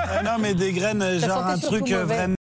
Non, mais des graines, genre un truc vraiment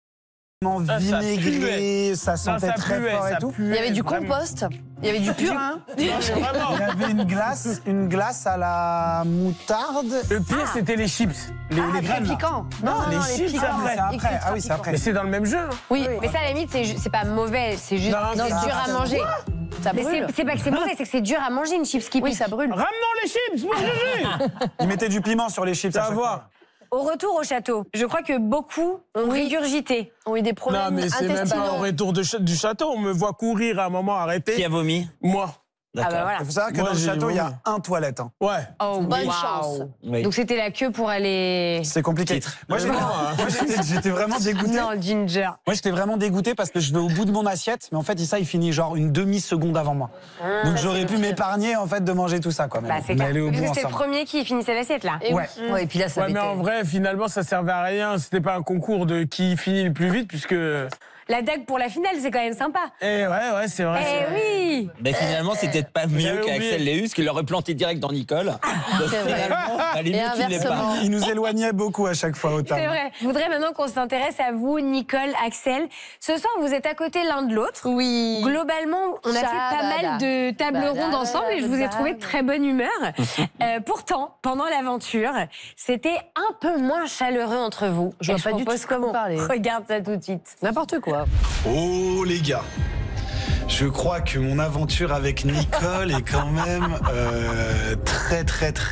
vinaigré, ça sentait très fort et tout. Il y avait du compost, il y avait du purin. Il y avait une glace à la moutarde. Le pire, c'était les chips. Les graines. Piquant. Non, les chips, c'est après. Ah oui, c'est après. Mais c'est dans le même jeu. Oui, mais ça, à la limite, c'est pas mauvais, c'est juste Non, c'est dur à manger. Ça Mais brûle. c'est pas que c'est mauvais, c'est que c'est dur à manger une chips qui Oui, pique. ça brûle. Ramenons les chips pour Juju. Ils mettaient du piment sur les chips. Ça va voir. Au retour au château, je crois que beaucoup ont régurgité. Ont eu des problèmes Non, mais c'est même pas au intestinaux. retour du château. On me voit courir à un moment arrêté. Qui a vomi? Moi. Ah bah voilà. Il faut savoir que Moi, dans le j'ai château, il y a vomi. un toilette. Hein. Ouais. Oh, Bonne wow. chance. Oui. Donc c'était la queue pour aller... C'est compliqué. Moi, j'étais vraiment dégoûté. Non, Ginger. Moi, j'étais vraiment dégoûté parce que je vais au bout de mon assiette, mais en fait, ça, il finit genre une demi-seconde avant moi. Donc, j'aurais pu m'épargner, en fait, de manger tout ça, quoi. Bah, c'est on est clair. allé au Parce bout que c'était le ensemble. premier qui finissait l'assiette, là. Et Ouais. ouais, et puis là, ça Ouais, mais en m'était... vrai, finalement, ça servait à rien. C'était pas un concours de qui finit le plus vite, puisque. La dague pour la finale, c'est quand même sympa. Eh ouais, c'est vrai. Eh oui. Mais finalement, c'était pas mieux J'avais qu'Axel oublié. Léus, qui l'aurait planté direct dans Nicole. Donc C'est vrai. finalement, fallait Et mieux qu'il l'ait pas. inversement. Il nous éloignait beaucoup à chaque fois au table. C'est vrai. Je voudrais maintenant qu'on s'intéresse à vous, Nicole, Axel. Ce soir, vous êtes à côté l'un de l'autre. Oui. Globalement, on a fait pas mal de tables rondes ensemble et je vous ai trouvé de très bonne humeur. Pourtant, pendant l'aventure, c'était un peu moins chaleureux entre vous. Je vois Et pas du tout propose ce que vous qu'on parlez. regarde ça tout de suite. N'importe quoi. Oh les gars, je crois que mon aventure avec Nicole est quand même très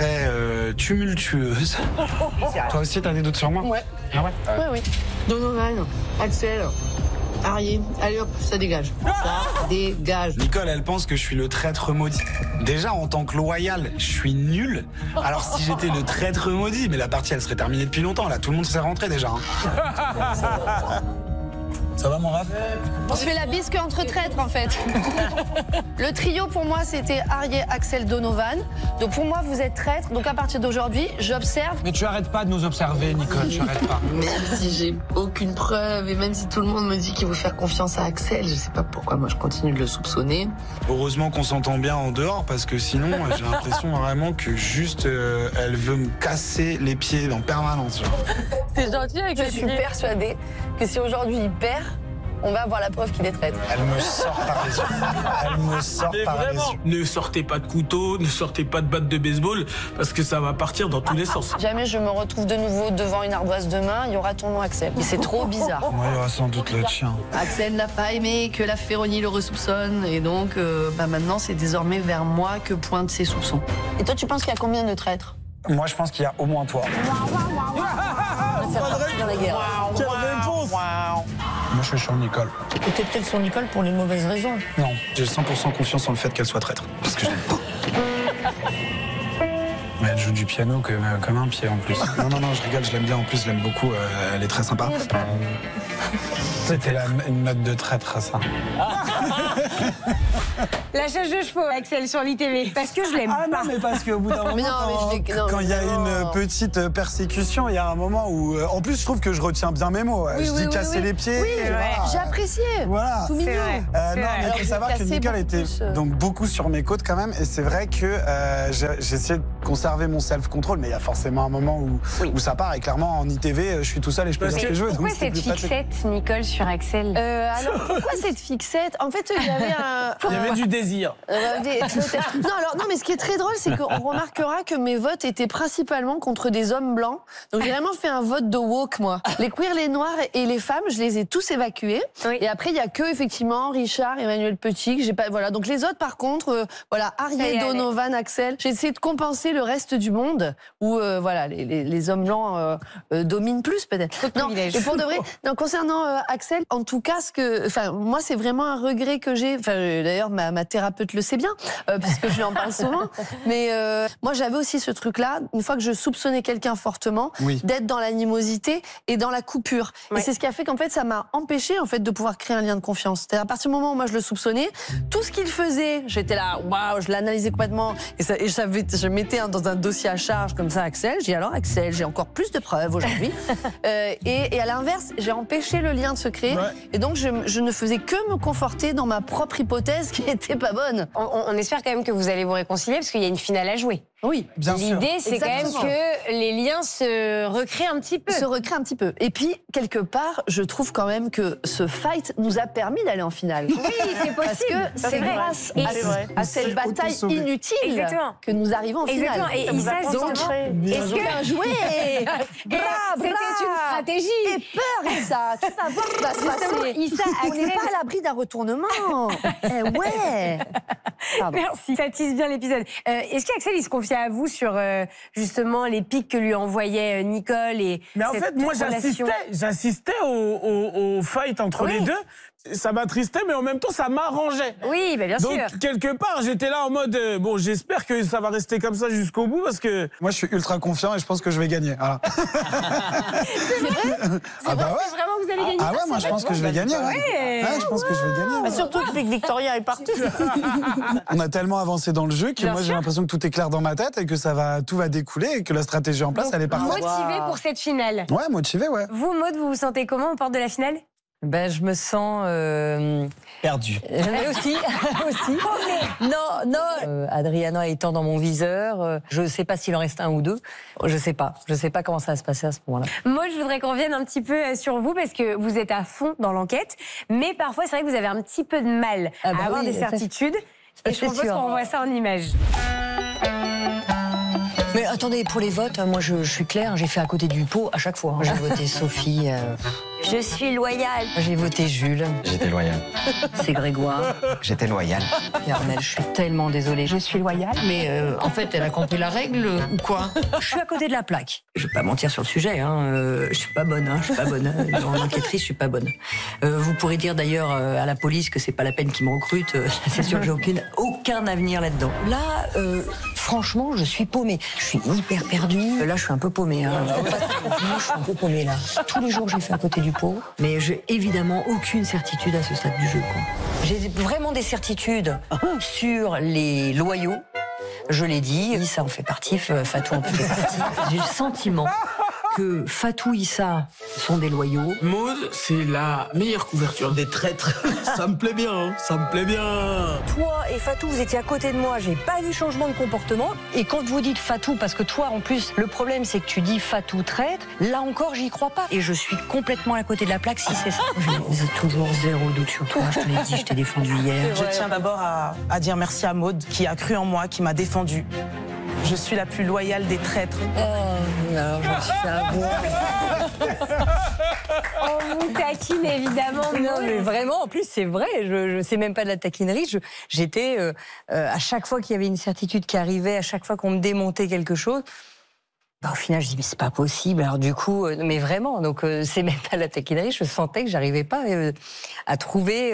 tumultueuse. Toi aussi t'as des doutes sur moi? Ouais. Ah ouais? Oui. Donovan, Axel, Arié, allez hop, ça dégage. Ça dégage. Nicole, elle pense que je suis le traître maudit. Déjà, en tant que loyal, je suis nul. Alors si j'étais le traître maudit, mais la partie elle serait terminée depuis longtemps. Là, tout le monde s'est rentré déjà. Hein. Ça va mon Raph? On se fait la bise qu'entre traîtres en fait. Le trio pour moi c'était Arié, Axel, Donovan. Donc pour moi vous êtes traîtres. Donc à partir d'aujourd'hui, j'observe. Mais tu arrêtes pas de nous observer, Nicole, tu arrêtes pas. Même si j'ai aucune preuve et même si tout le monde me dit qu'il faut faire confiance à Axel, je sais pas pourquoi moi je continue de le soupçonner. Heureusement qu'on s'entend bien en dehors parce que sinon j'ai l'impression vraiment que juste elle veut me casser les pieds en permanence. Genre. C'est gentil avec Je suis persuadée que si aujourd'hui il perd, on va avoir la preuve qu'il est traître. Elle me sort par les yeux. Elle me sort Mais par les vraiment, yeux. ne sortez pas de couteau, ne sortez pas de batte de baseball, parce que ça va partir dans tous les sens. Jamais je me retrouve de nouveau devant une ardoise demain, il y aura ton nom Axel. Et c'est trop bizarre. Moi, il y aura sans doute le tien. Axel n'a pas aimé que la Féronie le ressoupçonne et donc maintenant c'est désormais vers moi que pointent ses soupçons. Et toi tu penses qu'il y a combien de traîtres? Moi, je pense qu'il y a au moins toi. C'est reparti dans la guerre. Quelle réponse! Moi, je suis sur Nicole. Et t'es peut-être sur Nicole pour les mauvaises raisons. Non, j'ai 100% confiance en le fait qu'elle soit traître. Parce que je l'aime pas. Mais elle joue du piano comme un pied en plus. Non, je rigole, je l'aime bien. En plus, je l'aime beaucoup. Elle est très sympa. C'était une note de traître, ça. Lâchage de chevaux, Axel, sur l'ITV. Parce que je l'aime Ah pas. non, mais parce qu'au bout d'un moment, Mais non, mais je l'ai- non, quand il y a non. une petite persécution, il y a un moment où... en plus, je trouve que je retiens bien mes mots. je dis casser les pieds. Oui, et voilà. j'ai apprécié. Voilà. Tout mignon. vrai. Non, mais il faut savoir que Casser Nicole beaucoup était plus, donc beaucoup sur mes côtes quand même. Et c'est vrai que j'ai essayé de conserver mon self-control, mais il y a forcément un moment où ça part. Et clairement, en ITV, je suis tout seul et je peux dire ce que je veux. Pourquoi donc c'est cette plus pratique. fixette, Nicole, sur Axel? Alors pourquoi cette fixette? En fait, il y avait un. Il y avait du désir. Non, mais ce qui est très drôle, c'est qu'on remarquera que mes votes étaient principalement contre des hommes blancs. Donc j'ai vraiment fait un vote de woke, moi. Les queers, les noirs et les femmes, je les ai tous évacués. Oui. Et après, il y a que effectivement Richard, Emmanuel Petit, que j'ai pas. Voilà. Donc les autres, par contre, voilà, Ça y Arié, est, Donovan, Axel. J'ai essayé de compenser le reste du monde où voilà, les hommes blancs dominent plus peut-être. Non, privilège. et pour de vrai, non, concernant Axel, en tout cas, moi, c'est vraiment un regret que j'ai. Enfin, d'ailleurs, ma thérapeute le sait bien, puisque je lui en parle souvent. Mais moi, j'avais aussi ce truc-là, une fois que je soupçonnais quelqu'un fortement, Oui. d'être dans l'animosité et dans la coupure. Ouais. Et c'est ce qui a fait qu'en fait, ça m'a empêché en fait de pouvoir créer un lien de confiance. C'est-à-dire à partir du moment où moi je le soupçonnais, tout ce qu'il faisait, j'étais là, waouh, je l'analysais complètement. Je mettais dans un dossier à charge comme ça, Axel. J'ai dit alors, Axel, j'ai encore plus de preuves aujourd'hui. Et à l'inverse, j'ai empêché le lien de se créer. Ouais. Et donc, je ne faisais que me conforter dans ma propre hypothèse qui était pas bonne. On espère quand même que vous allez vous réconcilier parce qu'il y a une finale à jouer. Oui, Bien sûr. L'idée, c'est quand même Exactement. que les liens se recréent un petit peu. se recrée un petit peu. Et puis, quelque part, je trouve quand même que ce fight nous a permis d'aller en finale. Oui, c'est Parce possible. que c'est vrai. grâce Et- à cette bataille auto-sauvé. inutile Exactement. que nous arrivons en finale. Exactement. Et Issa, justement, est-ce que Bien joué. c'était une stratégie? Et peur, Issa. Tu vas voir ce qui va se Justement, passer. Issa On n'est accélère. pas à l'abri d'un retournement. Eh ouais. Pardon. Merci, ça tisse bien l'épisode. Est-ce qu'Axel, il se confiait à vous sur justement les pics que lui envoyait Nicole et Mais en cette fait, moi, relation? j'assistais au fight entre Oui. les deux. Ça m'attristait, mais en même temps, ça m'arrangeait. Oui, bah bien Donc, sûr. quelque part, j'étais là en mode, bon, j'espère que ça va rester comme ça jusqu'au bout, parce que... Moi, je suis ultra confiant et je pense que je vais gagner. Voilà. C'est Ah bah ouais. vraiment que vous allez gagner. Ah ouais, moi je pense que je vais gagner. Ouais. Ouais, je pense que je vais gagner. ouais. Surtout depuis que Victoria est partie. On a tellement avancé dans le jeu que Bien moi j'ai sûr. l'impression que tout est clair dans ma tête et que tout va découler et que la stratégie en place elle est parfaite. Motivé pour cette finale. Ouais, motivé, ouais. Vous, Maud, vous vous sentez comment aux portes de la finale? Ben, je me sens Perdu. Mais aussi. Non. Adriana étant dans mon viseur, je ne sais pas s'il en reste un ou deux. Je sais pas comment ça va se passer à ce moment-là. Moi, je voudrais qu'on revienne un petit peu sur vous parce que vous êtes à fond dans l'enquête, mais parfois, c'est vrai que vous avez un petit peu de mal Ah bah à avoir oui, des ça, certitudes. Et je c'est propose sûr. qu'on voit ça en images. Mais attendez, pour les votes, moi je suis claire, j'ai fait à côté du pot à chaque fois. J'ai voté Sophie. Je suis loyale. J'ai voté Jules. J'étais loyal. C'est Grégoire. J'étais loyal. Et Armelle, je suis tellement désolée. Je suis loyale. Mais en fait, elle a compris la règle ou quoi? Je suis à côté de la plaque. Je vais pas mentir sur le sujet. Je suis pas bonne. Je suis pas bonne. En enquêtrice, je suis pas bonne. Vous pourrez dire d'ailleurs à la police que c'est pas la peine qu'ils me recrutent. C'est sûr que j'ai aucun avenir là-dedans. Là, franchement, je suis paumée. Je suis hyper perdue. Là, je suis un peu paumée. Moi, je suis un peu paumée là. Tous les jours, j'ai fait à côté du pot. Mais j'ai évidemment aucune certitude à ce stade du jeu. quoi. J'ai vraiment des certitudes sur les loyaux. Je l'ai dit, Issa en fait partie, Fatou en fait partie. J'ai le sentiment que Fatou et Issa sont des loyaux. Maud, c'est la meilleure couverture des traîtres. Ça me plaît bien, hein, ça me plaît bien. Toi et Fatou, vous étiez à côté de moi, j'ai pas vu changement de comportement. Et quand vous dites Fatou, parce que toi en plus, le problème c'est que tu dis Fatou traître, là encore j'y crois pas. Et je suis complètement à côté de la plaque si c'est ça. J'ai toujours zéro doute sur toi, je te l'ai dit, je t'ai défendu hier. Je tiens d'abord à dire merci à Maud qui a cru en moi, qui m'a défendue. Je suis la plus loyale des traîtres. Oh, alors j'en suis à voir. On vous taquine évidemment. Non, mais vraiment, en plus, c'est vrai. Je sais même pas de la taquinerie. J'étais à chaque fois qu'il y avait une certitude qui arrivait, à chaque fois qu'on me démontait quelque chose. Bah, au final, je dis mais c'est pas possible. Alors du coup, mais vraiment, donc c'est même pas de la taquinerie. Je sentais que j'arrivais pas à trouver,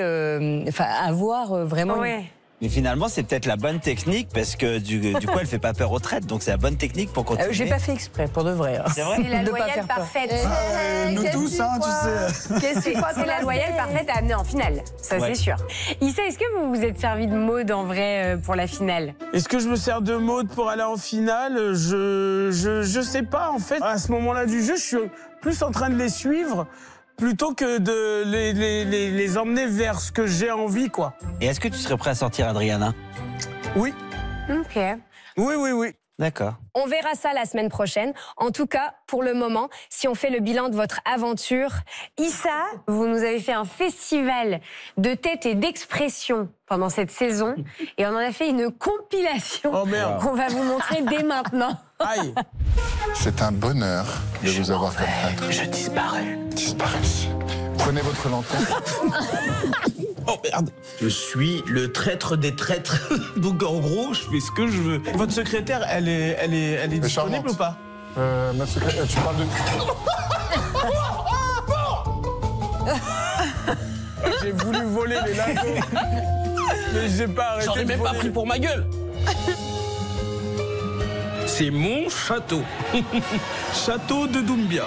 à avoir vraiment. Ouais. Mais finalement, c'est peut-être la bonne technique parce que du coup, elle fait pas peur aux traîtres. Donc, c'est la bonne technique pour continuer. J'ai pas fait exprès, pour de vrai. C'est vrai. C'est la De pas loyale faire peur. parfaite. Nous tous, hein, tu sais. C'est la loyale parfaite à amener en finale, ça Ouais. c'est sûr. Issa, est-ce que vous vous êtes servi de Maud en vrai pour la finale? Est-ce que je me sers de Maud pour aller en finale? Je sais pas, en fait. À ce moment-là du jeu, je suis plus en train de les suivre plutôt que de les emmener vers ce que j'ai envie, quoi. Et est-ce que tu serais prêt à sortir Adriana? Oui, Ok. oui. D'accord. On verra ça la semaine prochaine. En tout cas, pour le moment, si on fait le bilan de votre aventure, Issa, vous nous avez fait un festival de tête et d'expression pendant cette saison et on en a fait une compilation Oh merde. qu'on va vous montrer dès maintenant. Aïe. C'est un bonheur de vous avoir comme prêtre. Je disparais. Disparaissez. Prenez votre lanterne. Oh merde. Je suis le traître des traîtres. Donc en gros, je fais ce que je veux. Votre secrétaire, elle est disponible charmante. ou pas? Ma secrétaire, tu parles de... J'ai voulu voler les lingots. Mais j'ai pas arrêté. J'en ai même pas pris pour ma gueule. C'est mon château. Château de Doumbia.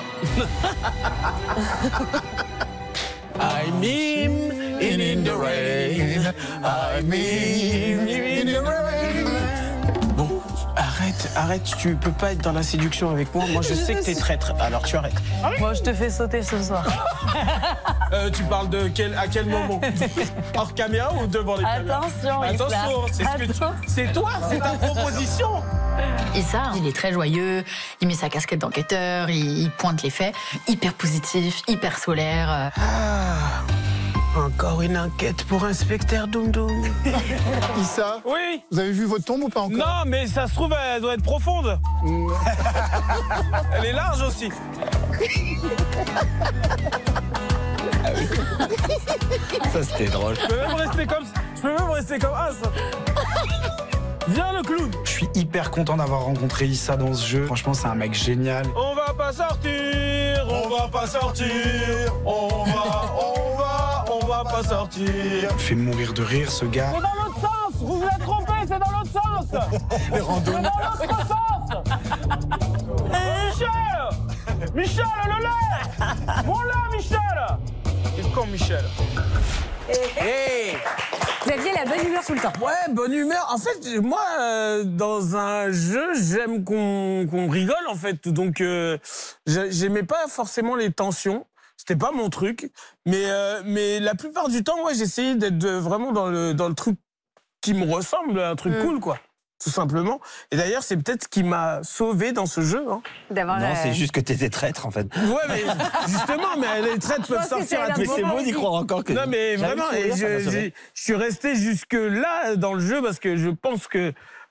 I'm in the rain. I'm in the rain. Bon, arrête, tu peux pas être dans la séduction avec moi. Moi, je sais que t'es traître, alors tu arrêtes. Moi, je te fais sauter ce soir. Tu parles à quel moment? Hors caméra ou devant les caméras? Attention, Attention, c'est ce que c'est toi, c'est ta proposition. Issa, il est très joyeux, il met sa casquette d'enquêteur, il pointe les faits, hyper positif, hyper solaire. Encore une enquête pour inspecteur Doum Doum. Issa, Oui. vous avez vu votre tombe ou pas encore? Non, mais ça se trouve, elle doit être profonde. Elle est large aussi. Ça, c'était drôle. Je peux même rester comme as. Viens le clown. Je suis hyper content d'avoir rencontré Issa dans ce jeu. Franchement, c'est un mec génial. On va pas sortir, on va pas sortir, on va pas sortir. Il me fait mourir de rire, ce gars. C'est dans l'autre sens. Vous vous êtes trompé, c'est dans l'autre sens. Les randonnées. C'est dans l'autre sens. Michel, le lait. Voilà, Michel. Il est con, Michel. Hey. Vous aviez la bonne humeur tout le temps. Ouais, bonne humeur. En fait, moi, dans un jeu, j'aime qu'on rigole, en fait. Donc, j'aimais pas forcément les tensions. C'était pas mon truc. Mais la plupart du temps, ouais, j'essayais d'être vraiment dans le truc qui me ressemble, un truc cool, quoi. Tout simplement. Et d'ailleurs, c'est peut-être ce qui m'a sauvé dans ce jeu. Hein. Non, c'est juste que t'étais traître, en fait. Ouais, mais justement, mais les traîtres peuvent sortir à tout moment. Mais c'est beau d'y croire encore que... Non, mais vraiment, et je suis resté jusque-là dans le jeu parce que je pense que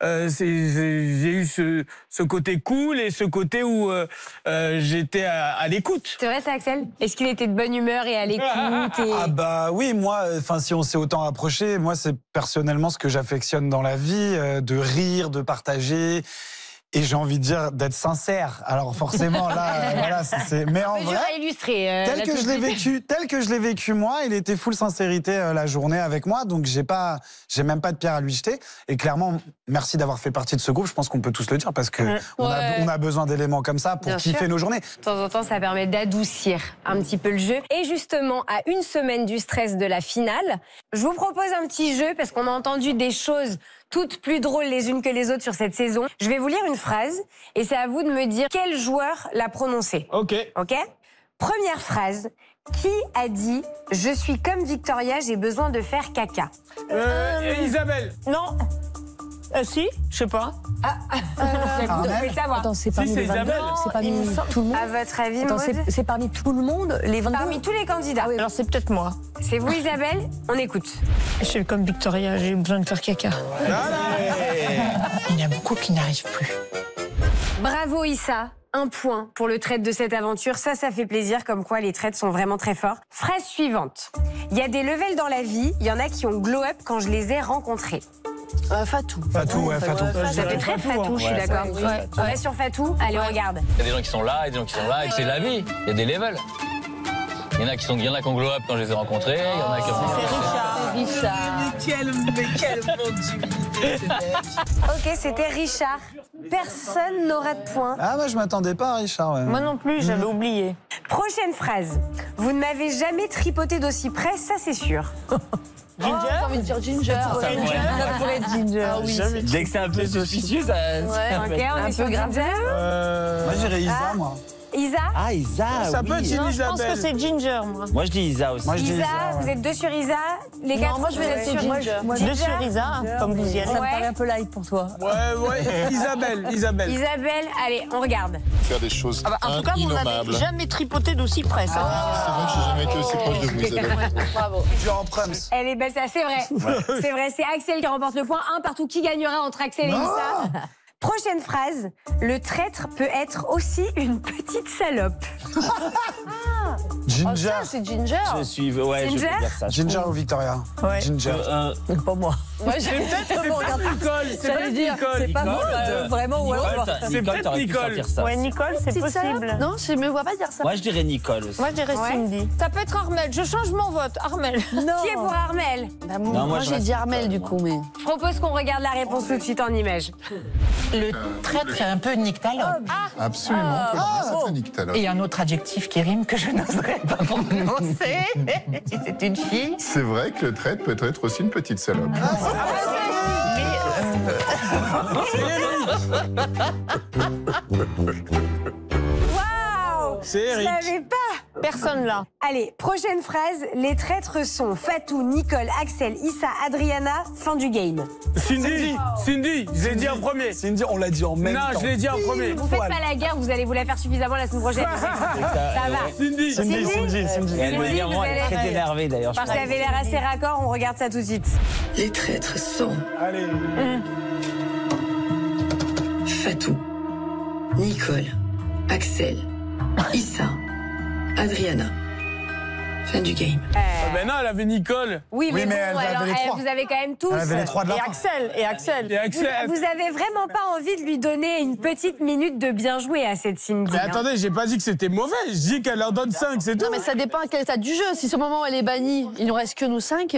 j'ai eu ce côté cool et ce côté où j'étais à l'écoute. C'est vrai ça, Axel? Est-ce qu'il était de bonne humeur et à l'écoute Ah bah oui, moi, si on s'est autant approché, moi c'est personnellement ce que j'affectionne dans la vie, de rire, de partager. Et j'ai envie de dire d'être sincère. Alors forcément là, voilà, c'est. Mais en vrai, illustrer, tel que je l'ai vécu moi, il était full sincérité la journée avec moi. Donc j'ai même pas de pierre à lui jeter. Et clairement, merci d'avoir fait partie de ce groupe. Je pense qu'on peut tous le dire parce que on a besoin d'éléments comme ça pour kiffer nos journées. De temps en temps, ça permet d'adoucir un petit peu le jeu. Et justement, à une semaine du stress de la finale, je vous propose un petit jeu parce qu'on a entendu des choses toutes plus drôles les unes que les autres sur cette saison. Je vais vous lire une phrase et c'est à vous de me dire quel joueur l'a prononcée. Ok. Première phrase. Qui a dit « Je suis comme Victoria, j'ai besoin de faire caca » Isabelle. Non. Si, je sais pas. Vous devez le savoir. Attends, c'est parmi les 22. C'est parmi tout le monde. À votre avis, Attends, Maud? c'est parmi tout le monde, les 22. Parmi tous les candidats. Ah oui. Alors c'est peut-être moi. C'est vous, Isabelle? On écoute. Je suis comme Victoria, j'ai besoin de faire caca. Il y en a beaucoup qui n'arrivent plus. Bravo, Issa. 1 point pour le traître de cette aventure. Ça fait plaisir, comme quoi les traîtres sont vraiment très forts. Phrase suivante. Il y a des levels dans la vie, il y en a qui ont glow up quand je les ai rencontrés. Fatou. Fatou. Ça fait très Fatou, je suis d'accord. On va sur Fatou. Allez, on regarde. Il y a des gens qui sont là et des gens qui sont là, et c'est la vie. Il y a des levels. Il y en a qui ont glow up quand je les ai rencontrés. Il y en a qui ont... C'est Richard. Mais quel monde d'humilité, ce mec. Ok, c'était Richard. Personne n'aura de points. Ah bah je m'attendais pas à Richard. Ouais. Moi non plus, j'avais oublié. Prochaine phrase. Vous ne m'avez jamais tripoté d'aussi près, ça c'est sûr. Ginger, j'ai envie de dire Ginger. Ça pourrait être Ginger. Ah oui. Dès que c'est un peu suspicieux, ça... Ok, on est sur Ginger. Moi j'irais Isa, moi. Isa? Ah, Isa, Ça peut être une Je pense que Isabelle. c'est Ginger, moi. Moi, je dis Isa aussi. Moi je dis Isa, Isa. vous êtes 2 sur Isa. Les 4 moi je vais rester Ginger. Deux sur Isa, comme vous disiez. Ça me paraît un peu light pour toi. Ouais. Isabelle. Isabelle, allez, on regarde. Faire des choses En tout cas, vous n'avez innommables. jamais tripoté d'aussi près, ça. C'est vrai que j'ai jamais été aussi proche de vous, Isabelle. Bravo. Je suis en prums. Elle est belle, ça, c'est vrai. C'est vrai, c'est Axel qui remporte le point. 1 partout. Qui gagnera entre Axel et Issa? Prochaine phrase. Le traître peut être aussi une petite salope. Ginger. Oh, ça, c'est Ginger. Je suis... Ouais, Ginger je peux dire ça. Ginger ou Victoria? Ouais. Ginger. Pas moi. Moi, j'ai C'est pas Nicole. C'est pas Nicole. c'est pas moi, vraiment. Ouais, C'est peut-être Nicole. Ouais, Nicole, c'est possible. Non, je me vois pas dire ça. Moi, je dirais Nicole aussi. Moi, je dirais Cindy. Ça peut être Armel. Je change mon vote. Armel. Non. Qui est pour Armel? Bah, Non, moi je j'ai reste dit Armel du coup, mais. Je propose qu'on regarde la réponse tout de suite en image. Le traître, c'est un peu nyctalope. Absolument, on peut dire ça, nyctalope. Et un autre adjectif qui rime que je n'oserais pas prononcer si c'est une fille. C'est vrai que le traître peut être aussi une petite salope. Waouh! C'est Je Eric. savais pas! Personne là. Allez, prochaine phrase. Les traîtres sont Fatou, Nicole, Axel, Issa, Adriana. Fin du game. Cindy, je l'ai dit en premier. Cindy, on l'a dit en même temps. Non, je l'ai dit en premier. Vous faites pas la guerre, vous allez vous la faire suffisamment la semaine prochaine. Ça va. Cindy. Elle me dit, moi, elle est très énervée d'ailleurs. Parce que ça avait l'air assez raccord, on regarde ça tout de suite. Les traîtres sont Allez. Fatou, Nicole, Axel, Issa, Adriana. Fin du game. Ben non, elle avait Nicole. Oui, mais, mais bon, elle avait les trois. vous avez quand même tous. Elle avait les 3 de la Et fin. Axel. Vous avez vraiment pas envie de lui donner une petite minute de bien jouer à cette Cindy. Mais attendez, j'ai pas dit que c'était mauvais. Je dis qu'elle leur donne 5, c'est tout. Non, mais ça dépend à quel état du jeu. Si ce moment où elle est bannie, il nous reste que nous 5.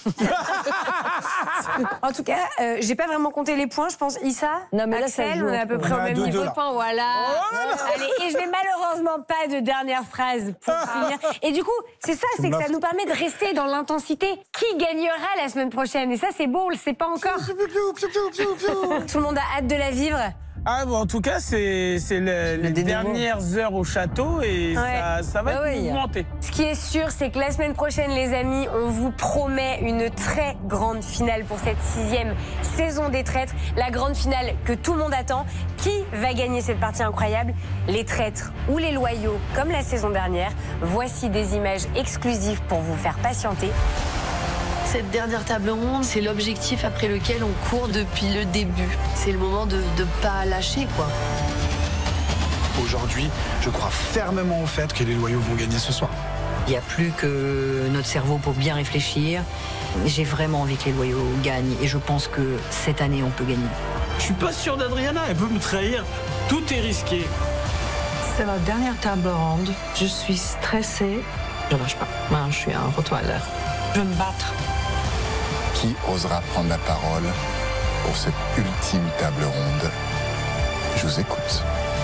En tout cas, j'ai pas vraiment compté les points, je pense. Issa, Non, mais là, ça Axel, joue on est à un peu peu. près au On est à même 2-2, niveau de là. points, voilà. Allez, et je n'ai malheureusement pas de dernière phrase pour finir. Et du coup, c'est ça, c'est que ça nous permet de rester dans l'intensité. Qui gagnera la semaine prochaine? Et ça, c'est beau, on le sait pas encore. Tout le monde a hâte de la vivre. Ah bon, en tout cas, c'est les dernières heures au château et ça va être mouvementé. Ce qui est sûr, c'est que la semaine prochaine, les amis, on vous promet une très grande finale pour cette 6e saison des traîtres. La grande finale que tout le monde attend. Qui va gagner cette partie incroyable? Les traîtres ou les loyaux, comme la saison dernière. Voici des images exclusives pour vous faire patienter. Cette dernière table ronde, c'est l'objectif après lequel on court depuis le début. C'est le moment de ne pas lâcher, quoi. Aujourd'hui, je crois fermement au fait que les loyaux vont gagner ce soir. Il n'y a plus que notre cerveau pour bien réfléchir. J'ai vraiment envie que les loyaux gagnent et je pense que cette année, on peut gagner. Je suis pas sûr d'Adriana, elle peut me trahir. Tout est risqué. C'est la dernière table ronde. Je suis stressée. Je lâche pas. Moi, je suis un rottweiler. Je vais me battre. Qui osera prendre la parole pour cette ultime table ronde? Je vous écoute.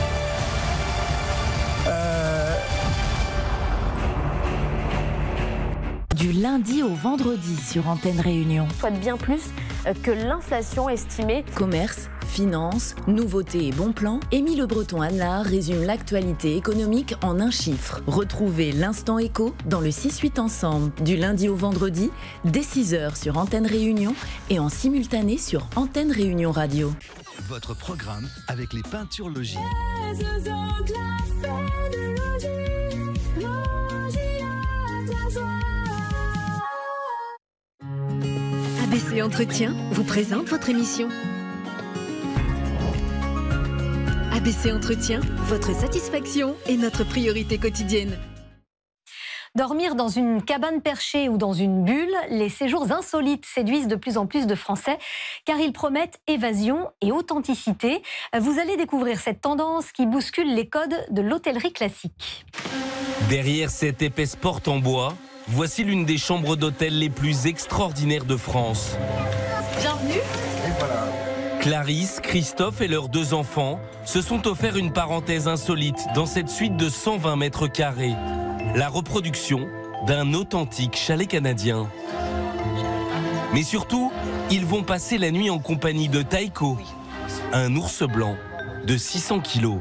Du lundi au vendredi sur Antenne Réunion. Soit bien plus que l'inflation estimée. Commerce, finances, nouveautés et bons plans, Émile Le Breton-Anlard résume l'actualité économique en un chiffre. Retrouvez l'Instant Éco dans le 6-8 ensemble, du lundi au vendredi, dès 6h sur Antenne Réunion et en simultané sur Antenne Réunion Radio. Votre programme avec les peintures Logis. ABC Entretien vous présente votre émission. ABC Entretien, votre satisfaction est notre priorité quotidienne. Dormir dans une cabane perchée ou dans une bulle, les séjours insolites séduisent de plus en plus de Français car ils promettent évasion et authenticité. Vous allez découvrir cette tendance qui bouscule les codes de l'hôtellerie classique. Derrière cette épaisse porte en bois, voici l'une des chambres d'hôtel les plus extraordinaires de France. Bienvenue. Clarisse, Christophe et leurs 2 enfants se sont offerts une parenthèse insolite dans cette suite de 120 mètres carrés. La reproduction d'un authentique chalet canadien. Mais surtout, ils vont passer la nuit en compagnie de Taiko, un ours blanc de 600 kilos.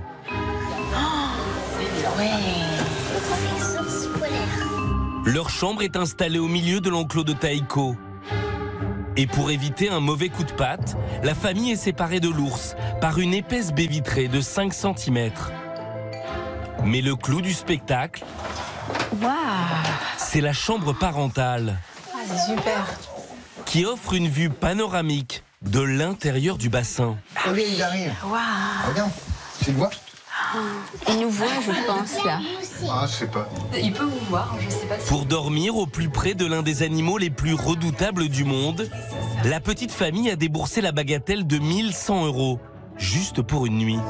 Leur chambre est installée au milieu de l'enclos de Taiko. Et pour éviter un mauvais coup de patte, la famille est séparée de l'ours par une épaisse baie vitrée de 5 cm. Mais le clou du spectacle, c'est la chambre parentale, C'est super. qui offre une vue panoramique de l'intérieur du bassin. Combien il arrive? Regarde, tu le vois? Il nous voit, je pense, là. Ah, je sais pas. Il peut vous voir, je sais pas si... Pour dormir au plus près de l'un des animaux les plus redoutables du monde, la petite famille a déboursé la bagatelle de 1 100 €, juste pour une nuit.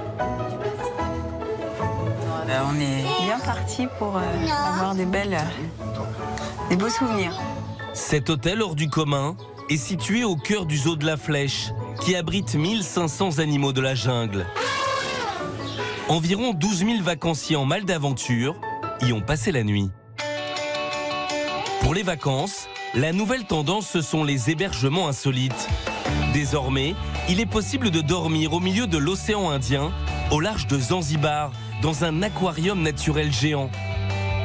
On est bien parti pour avoir des beaux souvenirs. Cet hôtel hors du commun est situé au cœur du zoo de la Flèche, qui abrite 1500 animaux de la jungle. Environ 12 000 vacanciers en mal d'aventure y ont passé la nuit. Pour les vacances, la nouvelle tendance, ce sont les hébergements insolites. Désormais, il est possible de dormir au milieu de l'océan Indien, au large de Zanzibar, dans un aquarium naturel géant.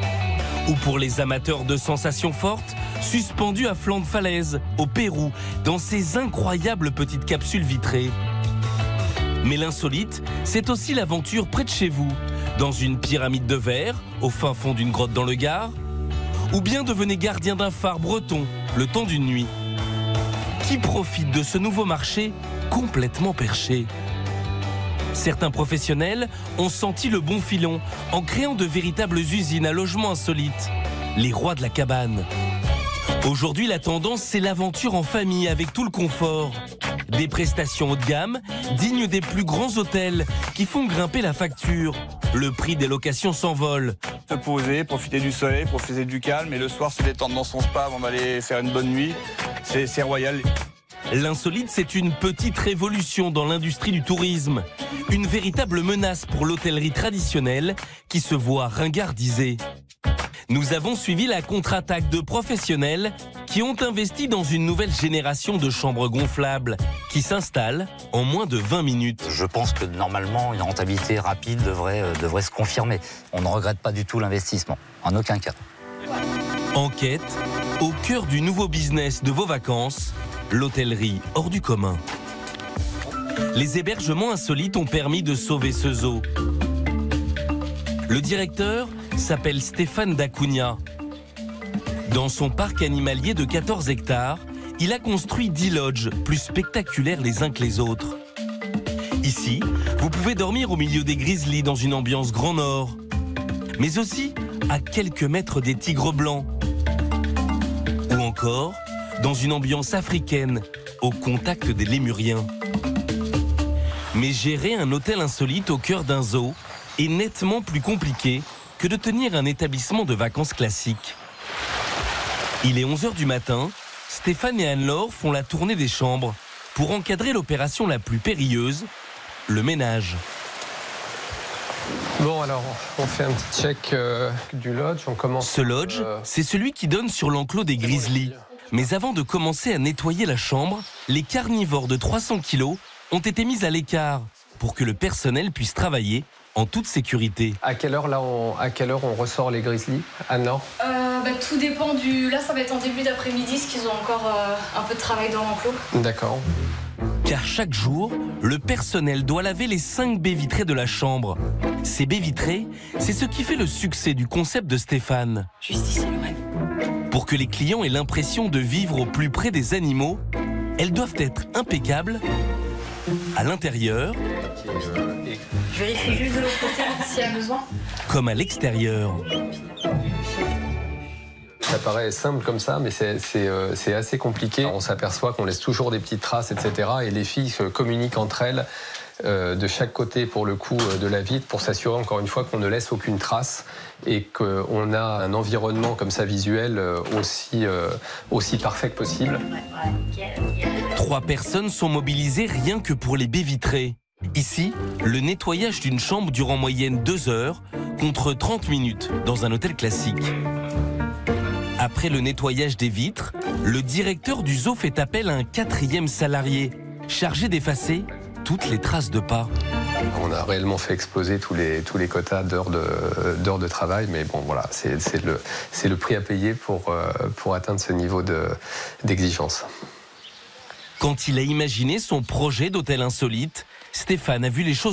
Ou pour les amateurs de sensations fortes, suspendus à flanc de falaise, au Pérou, dans ces incroyables petites capsules vitrées. Mais l'insolite, c'est aussi l'aventure près de chez vous, dans une pyramide de verre, au fin fond d'une grotte dans le Gard, ou bien devenez gardien d'un phare breton, le temps d'une nuit. Qui profite de ce nouveau marché complètement perché? Certains professionnels ont senti le bon filon en créant de véritables usines à logements insolites, les rois de la cabane. Aujourd'hui, la tendance, c'est l'aventure en famille avec tout le confort. Des prestations haut de gamme, dignes des plus grands hôtels, qui font grimper la facture. Le prix des locations s'envole. Se poser, profiter du soleil, profiter du calme, et le soir se détendre dans son spa avant d'aller faire une bonne nuit, c'est royal. L'insolite, c'est une petite révolution dans l'industrie du tourisme. Une véritable menace pour l'hôtellerie traditionnelle qui se voit ringardisée. Nous avons suivi la contre-attaque de professionnels qui ont investi dans une nouvelle génération de chambres gonflables qui s'installent en moins de 20 minutes. Je pense que normalement, une rentabilité rapide devrait se confirmer. On ne regrette pas du tout l'investissement, en aucun cas. Enquête au cœur du nouveau business de vos vacances, l'hôtellerie hors du commun. Les hébergements insolites ont permis de sauver ce zoo. Le directeur s'appelle Stéphane Dacugna. Dans son parc animalier de 14 hectares, il a construit 10 lodges, plus spectaculaires les uns que les autres. Ici, vous pouvez dormir au milieu des grizzlies dans une ambiance Grand Nord, mais aussi à quelques mètres des tigres blancs, ou encore dans une ambiance africaine, au contact des lémuriens. Mais gérer un hôtel insolite au cœur d'un zoo est nettement plus compliqué que de tenir un établissement de vacances classique. Il est 11h du matin, Stéphane et Anne-Laure font la tournée des chambres pour encadrer l'opération la plus périlleuse, le ménage. Bon, alors, on fait un petit check du lodge, on commence... Ce lodge, c'est celui qui donne sur l'enclos des grizzlies. Mais avant de commencer à nettoyer la chambre, les carnivores de 300 kilos ont été mis à l'écart pour que le personnel puisse travailler en toute sécurité. À quelle heure on ressort les grizzlies, Anne-Laure? Tout dépend du... Là, ça va être en début d'après-midi, parce qu'ils ont encore un peu de travail dans l'enclos. D'accord. Car chaque jour, le personnel doit laver les 5 baies vitrées de la chambre. Ces baies vitrées, c'est ce qui fait le succès du concept de Stéphane. Juste ici, Lorraine. Pour que les clients aient l'impression de vivre au plus près des animaux, elles doivent être impeccables à l'intérieur, Je vérifie juste de l'autre côté s'il y a besoin. comme à l'extérieur. Ça paraît simple comme ça, mais c'est assez compliqué. On s'aperçoit qu'on laisse toujours des petites traces, etc. Et les filles communiquent entre elles de chaque côté, pour le coup, de la vitre, pour s'assurer, encore une fois, qu'on ne laisse aucune trace et qu'on a un environnement comme ça visuel aussi parfait que possible. 3 personnes sont mobilisées rien que pour les baies vitrées. Ici, le nettoyage d'une chambre dure en moyenne 2 heures, contre 30 minutes dans un hôtel classique. Après le nettoyage des vitres, le directeur du zoo fait appel à un 4e salarié, chargé d'effacer toutes les traces de pas. On a réellement fait exploser tous les quotas d'heures de travail, mais bon, voilà, c'est le prix à payer pour atteindre ce niveau d'exigence. Quand il a imaginé son projet d'hôtel insolite, Stéphane a vu les choses